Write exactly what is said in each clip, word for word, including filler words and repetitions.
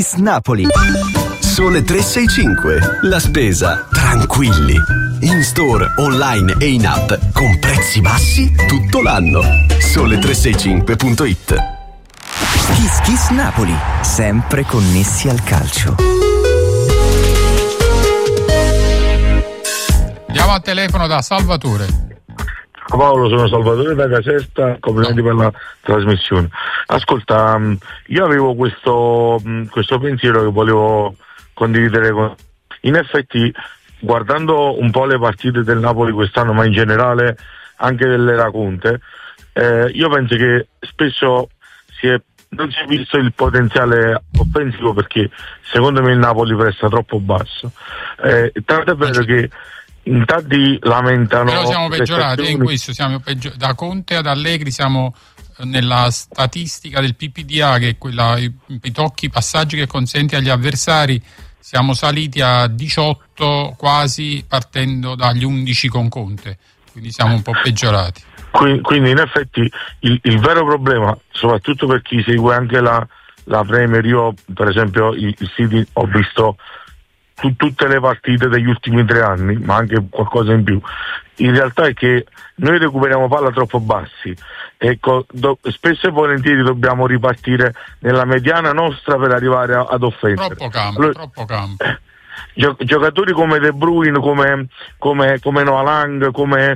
Napoli. Sole tre sei cinque. La spesa tranquilli. In store, online e in app con prezzi bassi tutto l'anno. Sole tre sei cinque punto it. Kiss Kiss Napoli, sempre connessi al calcio. Andiamo al telefono da Salvatore. Paolo, sono Salvatore da Caserta, complimenti no. per la trasmissione. Ascolta, io avevo questo, questo pensiero che volevo condividere con... In effetti, guardando un po' le partite del Napoli quest'anno, ma in generale anche dell'era Conte, eh, io penso che spesso si è, non si è visto il potenziale offensivo, perché secondo me il Napoli presta troppo basso. Eh, tanto è vero che in tanti lamentano. Però siamo peggiorati in questo, siamo peggior- da Conte ad Allegri siamo nella statistica del P P D A, che è quella, i, i tocchi, i passaggi che consente agli avversari, siamo saliti a diciotto quasi, partendo dagli undici con Conte, quindi siamo un po' peggiorati. Quindi, quindi in effetti il, il vero problema, soprattutto per chi segue anche la, la Premier, io per esempio il, il City ho visto tutte le partite degli ultimi tre anni, ma anche qualcosa in più. In realtà è che noi recuperiamo palla troppo bassi e co- do- spesso e volentieri dobbiamo ripartire nella mediana nostra per arrivare a- ad offendere. Troppo campo, allora, troppo campo. Eh, gio- giocatori come De Bruyne, come, come, come Noah Lang, come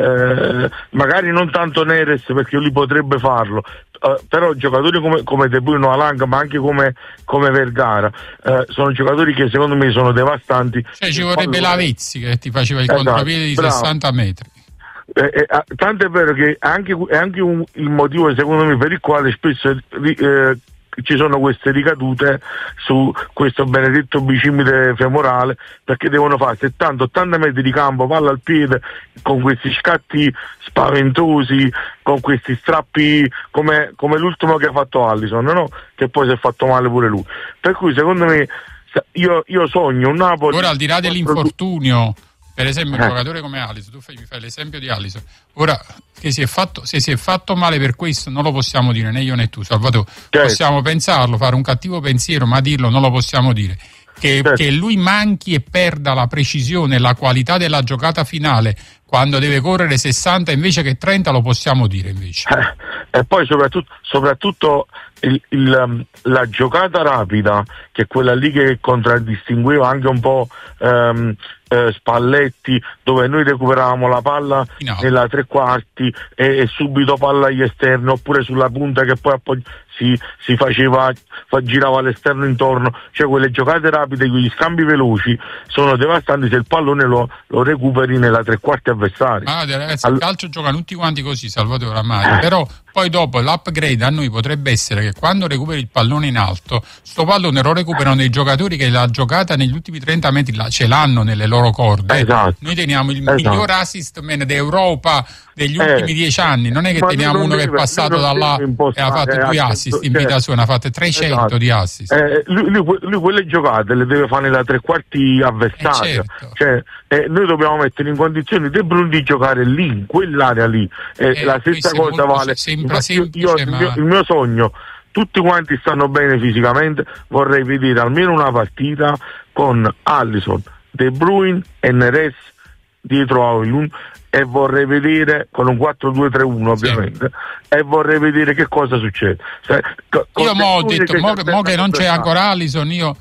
eh, magari non tanto Neres, perché lui potrebbe farlo, Uh, però giocatori come, come De Bruyne, Noah Lang, ma anche come, come Vergara, uh, sono giocatori che secondo me sono devastanti. Cioè ci vorrebbe Lavezzi che ti faceva il esatto, contropiede di bravo. sessanta metri. Eh, eh, tanto è vero che è anche, è anche un, il motivo secondo me per il quale spesso eh, ci sono queste ricadute su questo benedetto bicipite femorale, perché devono fare settanta ottanta metri di campo, palla al piede, con questi scatti spaventosi, con questi strappi come, come l'ultimo che ha fatto Alisson, no? Che poi si è fatto male pure lui. Per cui secondo me io, io sogno un Napoli. Ora, al di là dell'infortunio, per esempio un eh. giocatore come Alisson, tu fai, mi fai l'esempio di Alisson, ora che si è fatto, se si è fatto male per questo non lo possiamo dire né io né tu, Salvatore, certo. Possiamo pensarlo, fare un cattivo pensiero, ma dirlo non lo possiamo dire. Che, certo. che lui manchi e perda la precisione e la qualità della giocata finale quando deve correre sessanta invece che trenta, lo possiamo dire invece. Eh, e poi soprattutto, soprattutto il, il, la giocata rapida, che è quella lì che contraddistingueva anche un po' ehm, eh, Spalletti, dove noi recuperavamo la palla no. nella tre quarti e, e subito palla agli esterni, oppure sulla punta che poi appoggi- si, si faceva, fa, girava all'esterno intorno, cioè quelle giocate rapide, quegli scambi veloci sono devastanti se il pallone lo, lo recuperi nella tre quarti avversari. Ma ragazzi, All... il calcio giocano tutti quanti così, Salvatore oramai, però poi dopo l'upgrade a noi potrebbe essere che quando recuperi il pallone in alto, sto pallone lo recuperano dei giocatori che la giocata negli ultimi trenta metri la, ce l'hanno nelle loro corde. Esatto. Noi teniamo il esatto. miglior assist man d'Europa degli eh, ultimi dieci anni, non è che teniamo uno deve, che è passato da là e ha fatto due assist in vita sua, ne ha fatte trecento esatto. di assist. Eh, lui, lui, lui quelle giocate le deve fare nella tre quarti avversaria, eh, certo. cioè eh, noi dobbiamo mettere in condizioni De Bruyne di giocare lì, in quell'area lì. Eh, eh, la stessa cosa vale. Sembra Infatti, semplice, io, ma... il, mio, il mio sogno, tutti quanti stanno bene fisicamente, vorrei vedere almeno una partita con Alisson, De Bruyne e Neres dietro a Højlund, e vorrei vedere con un quattro due tre uno ovviamente sì. e vorrei vedere che cosa succede. Se, co- io mo ho detto che, mo, mo che non c'è ancora Alisson, io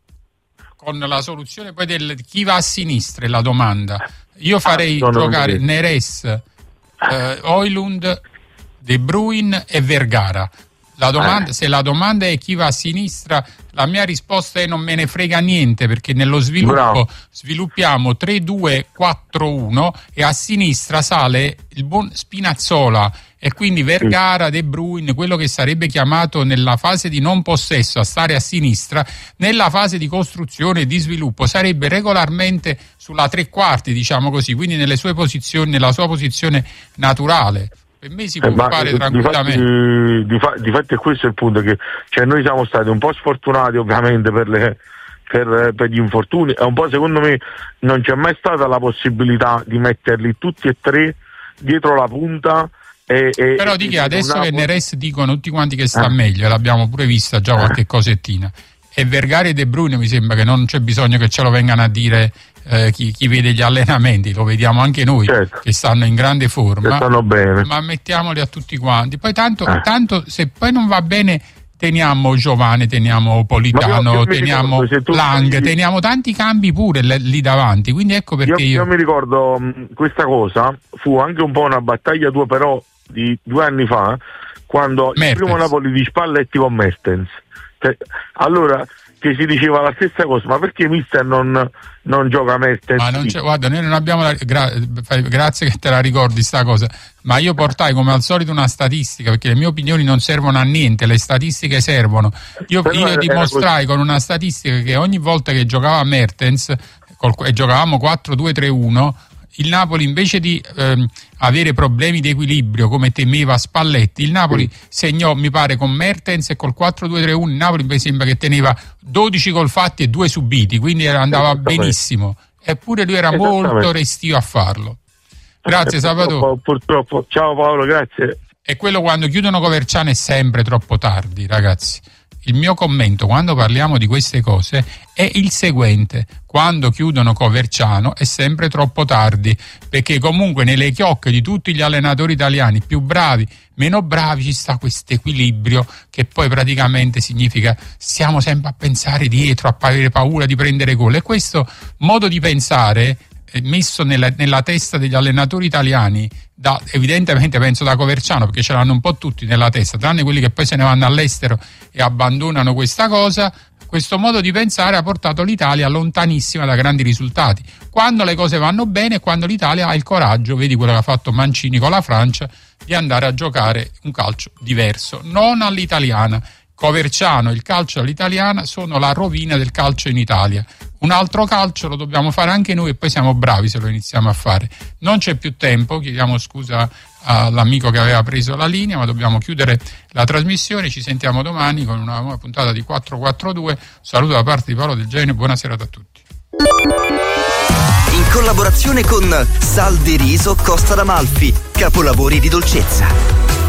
con la soluzione poi del chi va a sinistra è la domanda, io farei ah, giocare Neres, eh, Højlund, De Bruyne e Vergara. La domanda, eh. Se la domanda è chi va a sinistra, la mia risposta è non me ne frega niente, perché nello sviluppo Bravo. sviluppiamo tre due quattro uno e a sinistra sale il buon Spinazzola e quindi Vergara, De Bruyne, quello che sarebbe chiamato nella fase di non possesso a stare a sinistra, nella fase di costruzione e di sviluppo sarebbe regolarmente sulla tre quarti, diciamo così, quindi nelle sue posizioni, nella sua posizione naturale. Per me si può eh, fare ma, tranquillamente. Difatti, difatti, difatti è questo il punto, che cioè noi siamo stati un po' sfortunati ovviamente per, le, per, per gli infortuni, e un po' secondo me non c'è mai stata la possibilità di metterli tutti e tre dietro la punta. E, e, però di che adesso una... che Neres dicono tutti quanti che sta eh. meglio, l'abbiamo pure vista già qualche eh. cosettina, e Vergara e De Bruyne mi sembra che non c'è bisogno che ce lo vengano a dire eh, chi, chi vede gli allenamenti, lo vediamo anche noi, certo, che stanno in grande forma, che stanno bene. Ma mettiamoli a tutti quanti, poi tanto, eh. tanto se poi non va bene teniamo Giovane, teniamo Politano, io, io teniamo Lang, dici... teniamo tanti cambi pure l- lì davanti, quindi ecco perché io, io... io mi ricordo mh, questa cosa fu anche un po' una battaglia tua però di due anni fa, quando Mertens. Il primo Napoli di Spalletti con Mertens, cioè, allora che si diceva la stessa cosa, ma perché mister non, non gioca Mertens? Ma non c'è, guarda, noi non abbiamo la, gra, grazie che te la ricordi sta cosa, ma io portai come al solito una statistica, perché le mie opinioni non servono a niente, le statistiche servono. Io, io dimostrai con una statistica che ogni volta che giocava Mertens col, e giocavamo quattro due tre uno, il Napoli invece di ehm, avere problemi di equilibrio come temeva Spalletti, il Napoli sì. segnò, mi pare, con Mertens e col quattro due tre uno il Napoli mi sembra che teneva dodici gol fatti e due subiti, quindi andava benissimo, eppure lui era molto restio a farlo. Grazie, Salvatore. Purtroppo, ciao Paolo, grazie. E quello quando chiudono Coverciano è sempre troppo tardi, ragazzi. Il mio commento quando parliamo di queste cose è il seguente: quando chiudono Coverciano è sempre troppo tardi, perché comunque nelle chiocche di tutti gli allenatori italiani, più bravi, meno bravi, ci sta questo equilibrio che poi praticamente significa stiamo sempre a pensare dietro, a avere paura di prendere gol, e questo modo di pensare messo nella, nella testa degli allenatori italiani, da, evidentemente penso da Coverciano, perché ce l'hanno un po' tutti nella testa, tranne quelli che poi se ne vanno all'estero e abbandonano questa cosa. Questo modo di pensare ha portato l'Italia lontanissima da grandi risultati, quando le cose vanno bene, quando l'Italia ha il coraggio, vedi quello che ha fatto Mancini con la Francia, di andare a giocare un calcio diverso, non all'italiana. Coverciano e il calcio all'italiana sono la rovina del calcio in Italia. Un altro calcio lo dobbiamo fare anche noi e poi siamo bravi se lo iniziamo a fare. Non c'è più tempo, chiediamo scusa all'amico che aveva preso la linea, ma dobbiamo chiudere la trasmissione. Ci sentiamo domani con una nuova puntata di quattro quattro due. Saluto da parte di Paolo Del Genio, buona serata a tutti. In collaborazione con Sal de Riso Costa d'Amalfi, capolavori di dolcezza.